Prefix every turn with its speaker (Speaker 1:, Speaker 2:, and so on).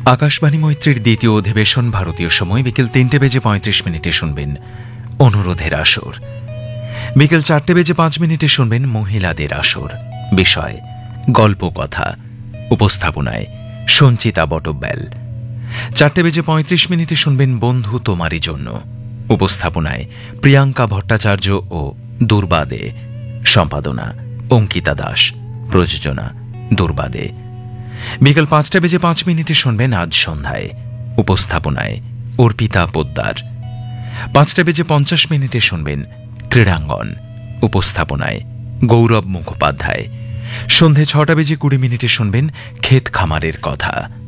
Speaker 1: আকাশবাণী মৈত্রীর দ্বিতীয় অধিবেশন ভারতীয় সময় বিকেল ৩:৩৫ শুনবেন অনুরোধের আসর। বিকেল ৪:৫ শুনবেন মহিলাদের আসর। বিষয় গল্পকথা। উপস্থাপনায় সঞ্চিতা বটব্যাল। ৪:৩৫ শুনবেন বন্ধু তোমারই জন্য। উপস্থাপনায় প্রিয়াঙ্কা ভট্টাচার্য ও দুর্বাদে। সম্পাদনা অঙ্কিতা দাস। প্রযোজনা দুর্বাদে। বিকেল ৫:০৫ শুনবেন আজ সন্ধ্যায়। উপস্থাপনায় অর্পিতা পোদ্দার। ৫:৫০ শুনবেন ক্রীড়াঙ্গন। উপস্থাপনায় গৌরব মুখোপাধ্যায়। সন্ধে ৬:২০ শুনবেন ক্ষেত খামারের কথা।